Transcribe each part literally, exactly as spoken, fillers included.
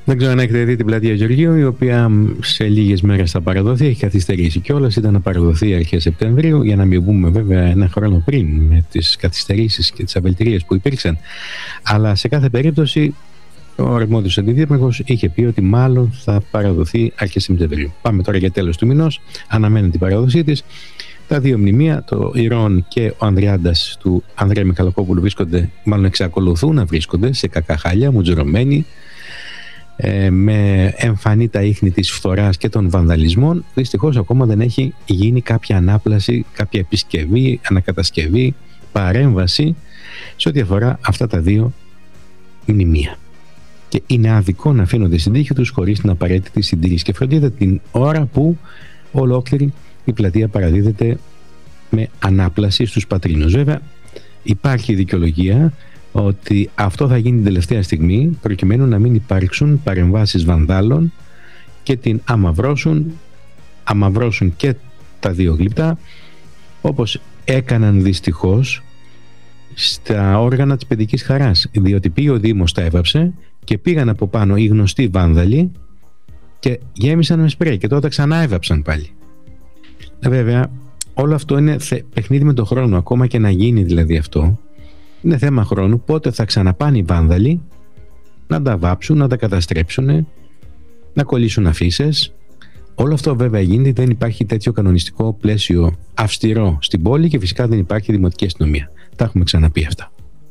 Δεν ξέρω αν έχετε δει την πλατεία Γεωργίου, η οποία σε λίγες μέρες θα παραδοθεί, έχει καθυστερήσει κιόλας. Ήταν να παραδοθεί αρχές Σεπτεμβρίου, για να μην πούμε βέβαια ένα χρόνο πριν, με τις καθυστερήσεις και τις απελτηρίες που υπήρξαν. Αλλά σε κάθε περίπτωση, ο αρμόδιος αντιδήμαρχος είχε πει ότι μάλλον θα παραδοθεί αρχές Σεπτεμβρίου. Πάμε τώρα για τέλος του μηνός, αναμένει την παραδοσή της. Τα δύο μνημεία, το Ηρών και ο Ανδριάντας του Ανδρέα Μιχαλακόπουλου, βρίσκονται, μάλλον εξακολουθούν να βρίσκονται σε κακά χάλια, μουτζουρωμένοι, ε, με εμφανή τα ίχνη της φθοράς και των βανδαλισμών. Δυστυχώς ακόμα δεν έχει γίνει κάποια ανάπλαση, κάποια επισκευή, ανακατασκευή, παρέμβαση σε ό,τι αφορά αυτά τα δύο μνημεία. Και είναι αδικό να αφήνονται στην τύχη τους χωρίς την απαραίτητη συντήρηση και φροντίδα την ώρα που ολόκληρη η πλατεία παραδίδεται με ανάπλαση στους πατρίνους. Βέβαια υπάρχει δικαιολογία ότι αυτό θα γίνει την τελευταία στιγμή, προκειμένου να μην υπάρξουν παρεμβάσεις βανδάλων και την αμαυρώσουν, αμαυρώσουν και τα δύο γλυπτά, όπως έκαναν δυστυχώς στα όργανα της Παιδικής Χαράς, διότι πήγε ο Δήμος, τα έβαψε και πήγαν από πάνω οι γνωστοί βάνδαλοι και γέμισαν με σπρέι και τότε ξανά έβαψαν πάλι. Βέβαια όλο αυτό είναι παιχνίδι με τον χρόνο, ακόμα και να γίνει δηλαδή αυτό είναι θέμα χρόνου. Πότε θα ξαναπάνε οι βάνδαλοι να τα βάψουν, να τα καταστρέψουν, να κολλήσουν αφίσες. Όλο αυτό βέβαια γίνεται, δεν υπάρχει τέτοιο κανονιστικό πλαίσιο αυστηρό στην πόλη και φυσικά δεν υπάρχει δημοτική αστυνομία. Τα έχουμε ξαναπεί αυτά.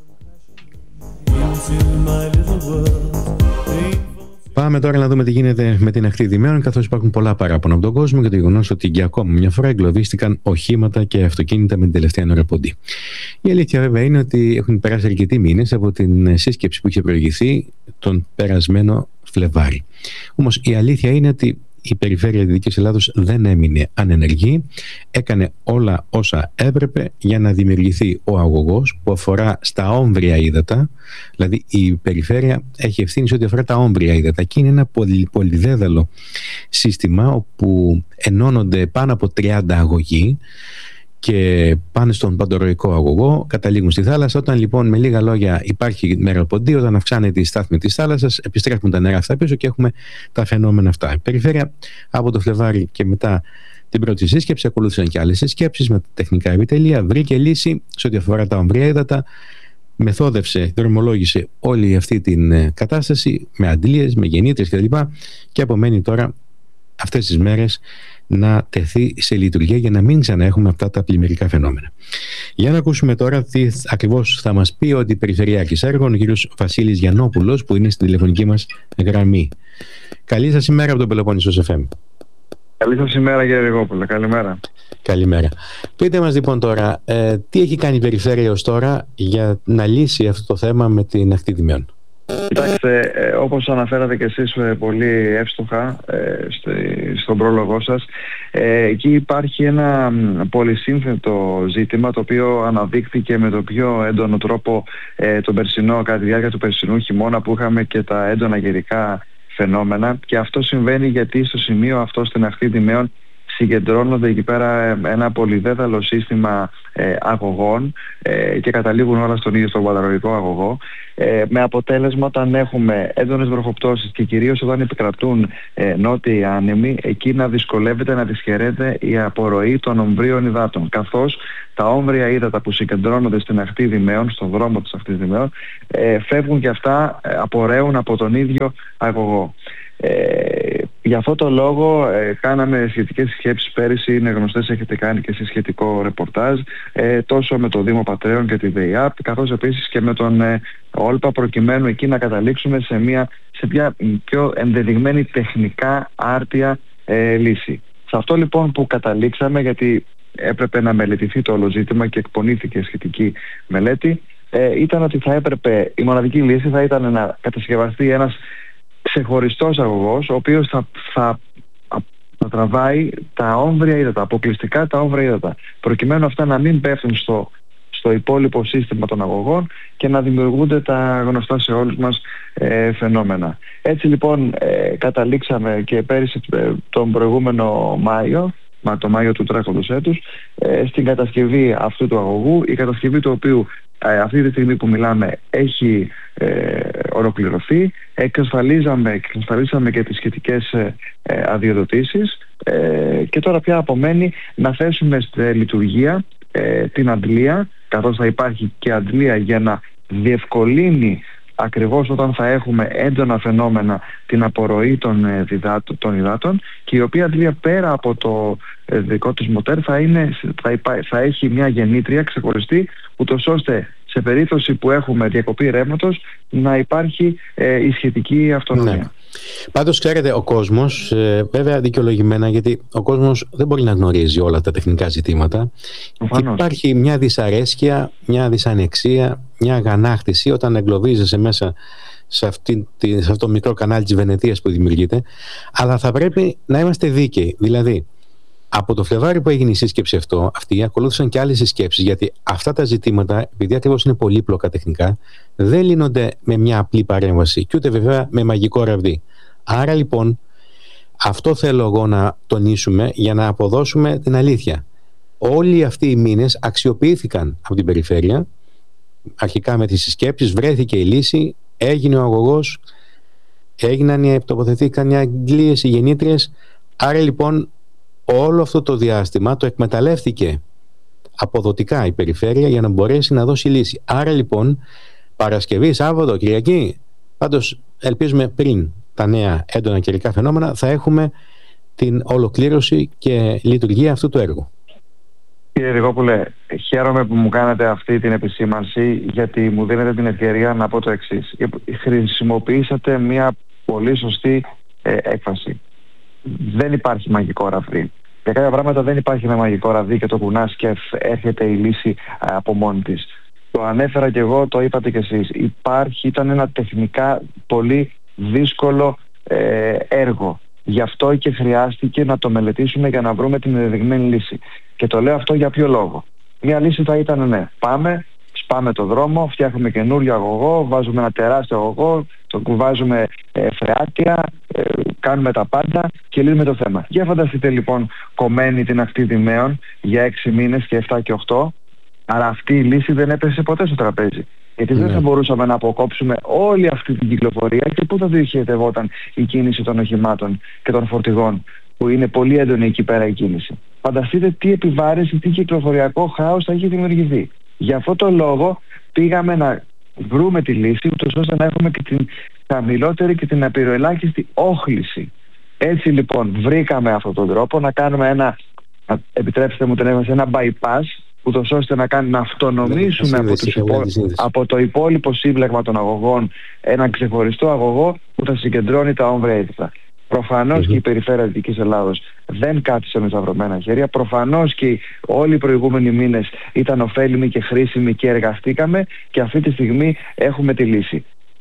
Πάμε τώρα να δούμε τι γίνεται με την ακτή Δημαίων, καθώς υπάρχουν πολλά παράπονα από τον κόσμο για το γεγονός ότι για ακόμα μια φορά εγκλωβίστηκαν οχήματα και αυτοκίνητα με την τελευταία νωραποντή. Η αλήθεια βέβαια είναι ότι έχουν περάσει αρκετοί μήνες από την σύσκεψη που είχε προηγηθεί τον περασμένο Φλεβάρι. Όμως η αλήθεια είναι ότι η περιφέρεια Δυτικής Ελλάδος δεν έμεινε ανενεργή, έκανε όλα όσα έπρεπε για να δημιουργηθεί ο αγωγός που αφορά στα όμβρια ύδατα. Δηλαδή η περιφέρεια έχει ευθύνη σε ό,τι αφορά τα όμβρια ύδατα και είναι ένα πολυ, πολυδέδαλο σύστημα όπου ενώνονται πάνω από τριάντα αγωγοί και πάνε στον παντοροϊκό αγωγό, καταλήγουν στη θάλασσα. Όταν λοιπόν με λίγα λόγια υπάρχει νεροποντή, όταν αυξάνεται η στάθμη της θάλασσας, επιστρέφουν τα νερά αυτά πίσω και έχουμε τα φαινόμενα αυτά. Η περιφέρεια από το Φλεβάρι και μετά την πρώτη σύσκεψη ακολούθησαν και άλλες συσκέψεις με τεχνικά επιτελεία, βρήκε λύση σε ό,τι αφορά τα ομβρία ύδατα, μεθόδευσε, δρομολόγησε όλη αυτή την κατάσταση με αντλίες, με γεννήτρες κλπ. Και απομένει τώρα αυτές τις μέρες να τεθεί σε λειτουργία για να μην ξαναέχουμε αυτά τα πλημμυρικά φαινόμενα. Για να ακούσουμε τώρα τι ακριβώς θα μας πει ο Αντιπεριφερειάρχης Έργων, ο κ. Βασίλης Γιαννόπουλος, που είναι στην τηλεφωνική μας γραμμή. Καλή σας ημέρα από τον Πελοπόννησος εφ εμ. Καλή σας ημέρα κύριε Ριγόπουλε, καλημέρα. Καλημέρα. Πείτε μας λοιπόν τώρα, ε, τι έχει κάνει η Περιφέρεια ως τώρα για να λύσει αυτό το θέμα με την ακτή Δημαίων? Κοιτάξτε, ε, όπως αναφέρατε και εσείς ε, πολύ εύστοχα ε, στη, στον πρόλογό σας, ε, εκεί υπάρχει ένα πολυσύνθετο ζήτημα το οποίο αναδείχθηκε με το πιο έντονο τρόπο ε, τον περσινό, κατά τη διάρκεια του περσινού χειμώνα, που είχαμε και τα έντονα καιρικά φαινόμενα, και αυτό συμβαίνει γιατί στο σημείο αυτό στην ακτή Δημαίων συγκεντρώνονται εκεί πέρα ένα πολυδέδαλο σύστημα ε, αγωγών ε, και καταλήγουν όλα στον ίδιο στον πανταροϊκό αγωγό, ε, με αποτέλεσμα όταν έχουμε έντονες βροχοπτώσεις και κυρίως όταν επικρατούν ε, νότιοι άνεμοι, εκεί να δυσκολεύεται να δυσχεραίνεται η απορροή των ομβρίων υδάτων, καθώς τα όμβρια ύδατα που συγκεντρώνονται στην ακτή Δημαίων, στον δρόμο της ακτής Δημαίων, ε, φεύγουν και αυτά, ε, απορρέουν από τον ίδιο αγωγό. Ε, για αυτό το λόγο ε, κάναμε σχετικές σκέψεις πέρυσι, είναι γνωστές, έχετε κάνει και εσείς σχετικό ρεπορτάζ, ε, τόσο με το Δήμο Πατρέων και τη ΔΕΙΑΠ, καθώς επίσης και με τον ε, ΟΛΠΑ, προκειμένου εκεί να καταλήξουμε σε μια, σε μια πιο ενδεδειγμένη τεχνικά άρτια ε, λύση. Σε αυτό λοιπόν που καταλήξαμε, γιατί έπρεπε να μελετηθεί το όλο ζήτημα και εκπονήθηκε σχετική μελέτη, ε, ήταν ότι θα έπρεπε, η μοναδική λύση θα ήταν να κατασκευαστεί ένας ξεχωριστός αγωγός, ο οποίος θα, θα, θα τραβάει τα όμβρια ύδατα, αποκλειστικά τα όμβρια ύδατα, προκειμένου αυτά να μην πέφτουν στο, στο υπόλοιπο σύστημα των αγωγών και να δημιουργούνται τα γνωστά σε όλους μας ε, φαινόμενα. Έτσι λοιπόν ε, καταλήξαμε και πέρυσι ε, τον προηγούμενο Μάιο, μα το Μάιο του τρέχοντος έτους, ε, στην κατασκευή αυτού του αγωγού, η κατασκευή του οποίου ε, αυτή τη στιγμή που μιλάμε έχει ε, ολοκληρωθεί. Εξασφαλίζαμε, εξασφαλίσαμε και τις σχετικές ε, ε, αδειοδοτήσεις ε, και τώρα πια απομένει να θέσουμε στη λειτουργία ε, την αντλία, καθώς θα υπάρχει και αντλία για να διευκολύνει ακριβώς όταν θα έχουμε έντονα φαινόμενα την απορροή των, ε, διδάτων, των υδάτων, και η οποία αντλία πέρα από το ε, δικό της μοτέρ θα, είναι, θα, υπά, θα έχει μια γεννήτρια ξεχωριστή, ούτως ώστε σε περίπτωση που έχουμε διακοπή ρεύματος να υπάρχει ε, η σχετική αυτονομία. Ναι. Πάντως, ξέρετε, ο κόσμος, ε, βέβαια δικαιολογημένα, γιατί ο κόσμος δεν μπορεί να γνωρίζει όλα τα τεχνικά ζητήματα. Οφανώς. Υπάρχει μια δυσαρέσκεια, μια δυσανεξία, μια αγανάκτηση όταν εγκλωβίζεσαι μέσα σε, αυτή, σε αυτό το μικρό κανάλι της Βενετίας που δημιουργείται. Αλλά θα πρέπει να είμαστε δίκαιοι. Δηλαδή, από το Φλεβάρι που έγινε η σύσκεψη αυτό, αυτή, ακολούθησαν και άλλες συσκέψεις, γιατί αυτά τα ζητήματα, επειδή ακριβώς είναι πολύπλοκα τεχνικά, δεν λύνονται με μια απλή παρέμβαση και ούτε βέβαια με μαγικό ραβδί. Άρα λοιπόν, αυτό θέλω εγώ να τονίσουμε για να αποδώσουμε την αλήθεια. Όλοι αυτοί οι μήνες αξιοποιήθηκαν από την περιφέρεια, αρχικά με τις συσκέψεις, βρέθηκε η λύση, έγινε ο αγωγός, έγιναν, τοποθετήθηκαν οι αγγλίες, οι γεννήτριες. Άρα λοιπόν, όλο αυτό το διάστημα το εκμεταλλεύτηκε αποδοτικά η περιφέρεια για να μπορέσει να δώσει λύση. Άρα λοιπόν, Παρασκευή, Σάββατο, Κυριακή, πάντως ελπίζουμε πριν τα νέα έντονα καιρικά φαινόμενα θα έχουμε την ολοκλήρωση και λειτουργία αυτού του έργου. Κύριε Ριγόπουλε, χαίρομαι που μου κάνετε αυτή την επισήμανση, γιατί μου δίνετε την ευκαιρία να πω το εξής. Χρησιμοποιήσατε μια πολύ σωστή ε, έκφραση. Δεν υπάρχει μαγικό ραβδί. Για κάποια πράγματα δεν υπάρχει ένα μαγικό ραβδί και το κουνάς και έρχεται η λύση από μόνη της. Το ανέφερα και εγώ, το είπατε κι εσείς. Υπάρχει, ήταν ένα τεχνικά πολύ δύσκολο ε, έργο. Γι' αυτό και χρειάστηκε να το μελετήσουμε για να βρούμε την ενδεδειγμένη λύση. Και το λέω αυτό για ποιο λόγο. Μια λύση θα ήταν ναι, πάμε, σπάμε το δρόμο, φτιάχνουμε καινούριο αγωγό, βάζουμε ένα τεράστιο αγωγό, το κουβάζουμε ε, φρεάτια, ε, κάνουμε τα πάντα και λύνουμε το θέμα. Για φανταστείτε λοιπόν κομμένη την ακτή Δημαίων για έξι μήνες και επτά και οκτώ, αλλά αυτή η λύση δεν έπεσε ποτέ στο τραπέζι. Γιατί ναι. δεν θα μπορούσαμε να αποκόψουμε όλη αυτή την κυκλοφορία και πού θα διοχετευόταν η κίνηση των οχημάτων και των φορτηγών, που είναι πολύ έντονη εκεί πέρα η κίνηση. Φανταστείτε τι επιβάρηση, τι κυκλοφοριακό χάος θα έχει δημιουργηθεί. Γι' αυτό το λόγο πήγαμε να βρούμε τη λύση, ούτως ώστε να έχουμε και την χαμηλότερη και την απειροελάχιστη όχληση. Έτσι λοιπόν βρήκαμε αυτόν τον τρόπο να κάνουμε ένα, επιτρέψτε μου την έμβαση, ένα bypass, ούτως ώστε να, κάνει, να αυτονομήσουμε από, τους υπό, από το υπόλοιπο σύμπλεγμα των αγωγών ένα ξεχωριστό αγωγό που θα συγκεντρώνει τα όμβρια ύδατα. Προφανώς mm-hmm. και η περιφέρεια Δυτικής Ελλάδος δεν κάθισε με σταυρωμένα χέρια. Προφανώς και όλοι οι προηγούμενοι μήνες ήταν ωφέλιμοι και χρήσιμοι και εργαστήκαμε, και αυτή τη στιγμή έχουμε τη λύση.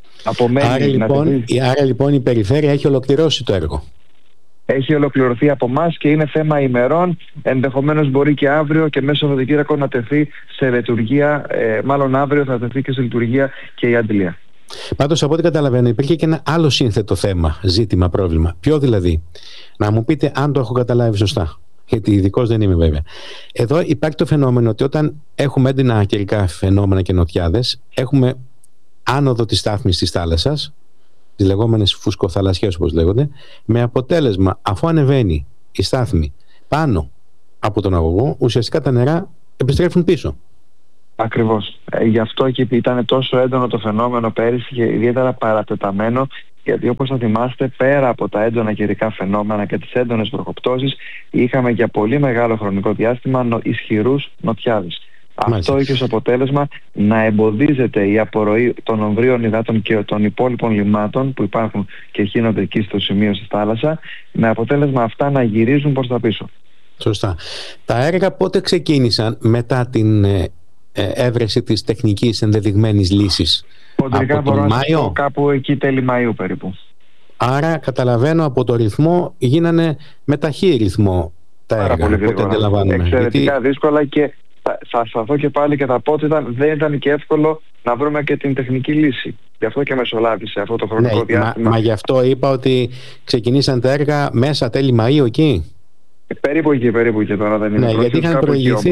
Άρα λοιπόν, η, άρα λοιπόν η περιφέρεια έχει ολοκληρώσει το έργο. Έχει ολοκληρωθεί από εμάς και είναι θέμα ημερών. Ενδεχομένως μπορεί και αύριο και μέσω Σαββατοκύριακο να τεθεί σε λειτουργία, ε, μάλλον αύριο θα τεθεί και σε λειτουργία και η αντλία. Πάντως, από ό,τι καταλαβαίνω, υπήρχε και ένα άλλο σύνθετο θέμα, ζήτημα, πρόβλημα. Ποιο δηλαδή? Να μου πείτε αν το έχω καταλάβει σωστά, γιατί ειδικός δεν είμαι βέβαια. Εδώ υπάρχει το φαινόμενο ότι όταν έχουμε έντονα καιρικά φαινόμενα και νοτιάδες, έχουμε άνοδο της στάθμης της θάλασσας, τις λεγόμενες φουσκοθαλασσιές όπως λέγονται, με αποτέλεσμα, αφού ανεβαίνει η στάθμη πάνω από τον αγωγό, ουσιαστικά τα νερά επιστρέφουν πίσω. Ακριβώς. Ε, γι' αυτό και ήταν τόσο έντονο το φαινόμενο πέρυσι και ιδιαίτερα παρατεταμένο, γιατί όπως θα θυμάστε, πέρα από τα έντονα καιρικά φαινόμενα και τις έντονες βροχοπτώσεις, είχαμε για πολύ μεγάλο χρονικό διάστημα νο, ισχυρούς νοτιάδες. Μάλιστα. Αυτό είχε ως αποτέλεσμα να εμποδίζεται η απορροή των ομβρίων υδάτων και των υπόλοιπων λιμάτων που υπάρχουν και χύνονται εκεί στο σημείο στη θάλασσα, με αποτέλεσμα αυτά να γυρίζουν προς τα πίσω. Σωστά. Τα έργα πότε ξεκίνησαν μετά την ε, έβρεση της τεχνικής ενδεδειγμένης λύσης? Ποντρικά από τον Μάιο, κάπου εκεί τέλη Μαΐου περίπου. Άρα καταλαβαίνω από το ρυθμό γίνανε με ταχύ ρυθμό τα έργα. Πάρα πολύ γρήγορα. Εξαιρετικά γιατί... δύσκολα, και θα, θα σταθώ και πάλι και θα πω ότι ήταν, δεν ήταν και εύκολο να βρούμε και την τεχνική λύση. Γι' αυτό και μεσολάβησε αυτό το χρονικό ναι, διάστημα. Μα, μα γι' αυτό είπα ότι ξεκινήσαν τα έργα μέσα τέλη Μαΐου εκεί. Περίπου εκεί, περίπου εκεί τώρα δεν είναι. Ναι, γιατί είχαν προηγηθεί,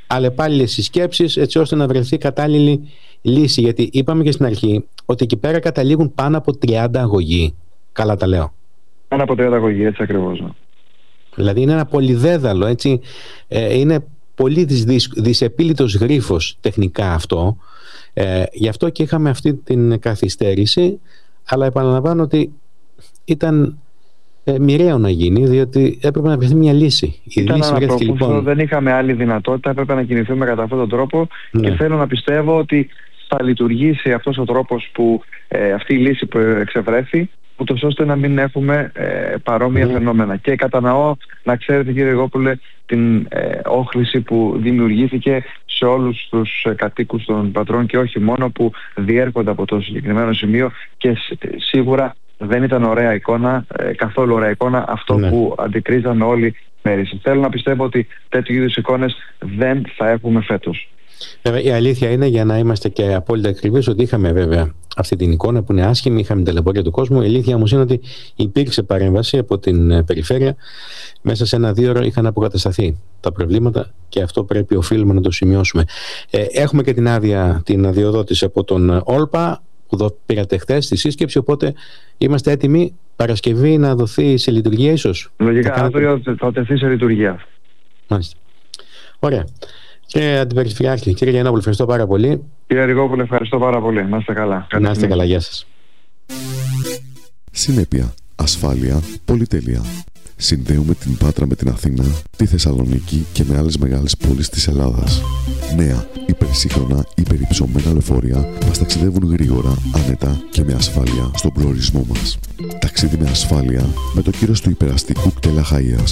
αλλεπάλληλες συσκέψεις έτσι ώστε να βρεθεί κατάλληλη λύση. Γιατί είπαμε και στην αρχή ότι εκεί πέρα καταλήγουν πάνω από τριάντα αγωγοί. Καλά τα λέω? Πάνω από τριάντα αγωγοί, έτσι ακριβώς. Δηλαδή είναι ένα πολυδέδαλο, έτσι, ε, είναι πολύ δυσ, δυσεπίλητος γρίφος τεχνικά αυτό. Ε, γι' αυτό και είχαμε αυτή την καθυστέρηση, αλλά επαναλαμβάνω ότι ήταν ε, μοιραίο να γίνει, διότι έπρεπε να βρεθεί μια λύση. Η Ήταν λύση βρέθηκε λοιπόν. Δεν είχαμε άλλη δυνατότητα, έπρεπε να κινηθούμε κατά αυτόν τον τρόπο, ναι. Και θέλω να πιστεύω ότι θα λειτουργήσει αυτός ο τρόπος που ε, αυτή η λύση που εξευρέθη, ούτως ώστε να μην έχουμε ε, παρόμοια mm. φαινόμενα. Και κατανοώ, να ξέρετε κύριε Γρηγόπουλε, την ε, όχληση που δημιουργήθηκε σε όλους τους ε, κατοίκους των Πατρών και όχι μόνο, που διέρχονται από το συγκεκριμένο σημείο, και σ, σίγουρα δεν ήταν ωραία εικόνα, ε, καθόλου ωραία εικόνα αυτό mm. που αντικρίζαμε όλοι πέρυσι. Θέλω να πιστεύω ότι τέτοιου είδους εικόνες δεν θα έχουμε φέτος. Βέβαια, η αλήθεια είναι, για να είμαστε και απόλυτα ακριβείς, ότι είχαμε βέβαια αυτή την εικόνα που είναι άσχημη, είχαμε την ταλαιπωρία του κόσμου. Η αλήθεια όμως είναι ότι υπήρξε παρέμβαση από την περιφέρεια. Μέσα σε ένα-δύο ώρα είχαν αποκατασταθεί τα προβλήματα και αυτό πρέπει, οφείλουμε να το σημειώσουμε. Ε, έχουμε και την άδεια, την αδειοδότηση από τον Όλπα που δω, πήρατε χθες στη σύσκεψη, οπότε είμαστε έτοιμοι Παρασκευή να δοθεί σε λειτουργία ίσως. Λογικά αύριο θα τεθεί σε λειτουργία. Μάλιστα. Ωραία. Κύριε Αντιπεριφερειάρχη, κύριε Γιαννόπουλο, ευχαριστώ πάρα πολύ. Κύριε Ρηγόπουλε, ευχαριστώ πάρα πολύ. Να είστε καλά. Να είστε καλά, γεια σας. Συνέπεια, ασφάλεια, πολυτέλεια. Συνδέουμε την Πάτρα με την Αθήνα, τη Θεσσαλονίκη και με άλλες μεγάλες πόλεις της Ελλάδας. Νέα, υπερσύγχρονα, υπερυψωμένα λεωφορεία μας ταξιδεύουν γρήγορα, άνετα και με ασφάλεια στον προορισμό μας. Ταξίδι με ασφάλεια με το κύρος του υπεραστικού κτέλ Αχαΐας.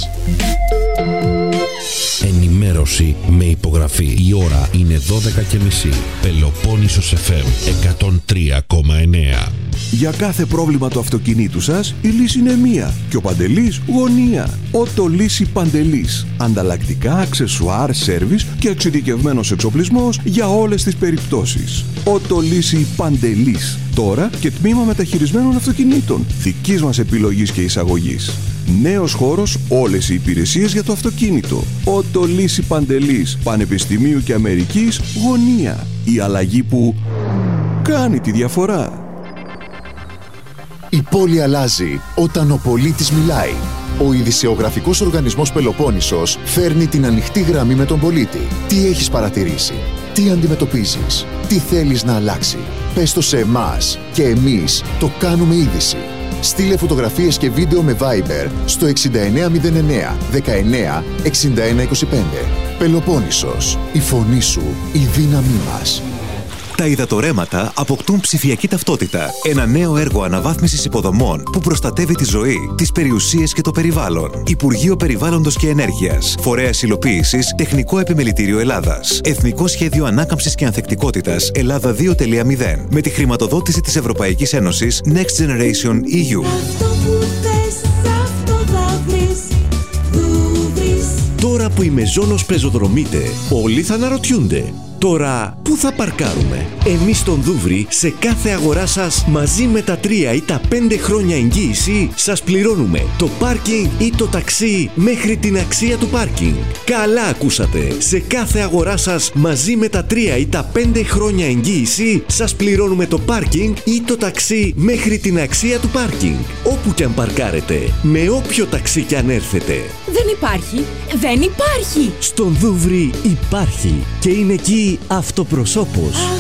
Ενημέρωση με υπογραφή. Η ώρα είναι δώδεκα και μισή. Πελοπόννησος εφ εμ εκατόν τρία κόμμα εννέα. Για κάθε πρόβλημα του αυτοκινήτου σας, η λύση είναι μία. Και ο Παντελής γωνία. Ότο Λύση Παντελής. Ανταλλακτικά, αξεσουάρ, σέρβις και εξειδικευμένος εξοπλισμός για όλες τις περιπτώσεις. Ότο Λύση Παντελής. Τώρα και τμήμα μεταχειρισμένων αυτοκινήτων. Δικής μας επιλογής και εισαγωγής. Νέος χώρος, όλες οι υπηρεσίες για το αυτοκίνητο. Ότο Λύση Παντελής. Πανεπιστημίου και Αμερικής γωνία. Η αλλαγή που κάνει τη διαφορά. Η πόλη αλλάζει όταν ο πολίτης μιλάει. Ο ειδησεογραφικός οργανισμός Πελοπόννησος φέρνει την ανοιχτή γραμμή με τον πολίτη. Τι έχεις παρατηρήσει, τι αντιμετωπίζεις, τι θέλεις να αλλάξει. Πες το σε εμάς και εμείς το κάνουμε είδηση. Στείλε φωτογραφίες και βίντεο με Viber στο εξήντα εννέα μηδέν εννέα δεκαεννέα εξήντα ένα είκοσι πέντε. Πελοπόννησος, η φωνή σου, η δύναμή μας. Τα υδατορρέματα αποκτούν ψηφιακή ταυτότητα. Ένα νέο έργο αναβάθμισης υποδομών που προστατεύει τη ζωή, τις περιουσίες και το περιβάλλον. Υπουργείο Περιβάλλοντος και Ενέργειας. Φορέας υλοποίησης Τεχνικό Επιμελητήριο Ελλάδας. Εθνικό Σχέδιο Ανάκαμψης και Ανθεκτικότητας Ελλάδα δύο τελεία μηδέν. Με τη χρηματοδότηση της Ευρωπαϊκής Ένωσης Next Generation ι γιου. Τώρα που η Μεζόνος πεζοδρομείται, όλοι θα αναρωτιούνται. Τώρα, πού θα παρκάρουμε? Εμείς στον Δούβρι, σε κάθε αγορά σας, μαζί με τα τρία ή τα πέντε χρόνια εγγύηση, σας πληρώνουμε το πάρκινγκ ή το ταξί μέχρι την αξία του πάρκινγκ. Καλά ακούσατε! Σε κάθε αγορά σας, μαζί με τα τρία ή τα πέντε χρόνια εγγύηση, σας πληρώνουμε το πάρκινγκ ή το ταξί μέχρι την αξία του πάρκινγκ. Όπου κι αν παρκάρετε, με όποιο ταξί κι αν έρθετε. Δεν υπάρχει! Δεν υπάρχει! Στον Δούβρι υπάρχει και είναι εκεί αυτοπροσώπος.